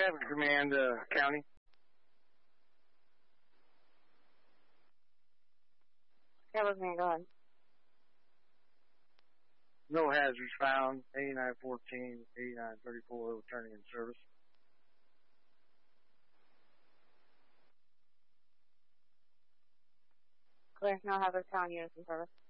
Traffic Command, County. Traffic Command, go ahead. No hazards found. 8914, 8934 returning in service. Clear. No hazard found. Units in service.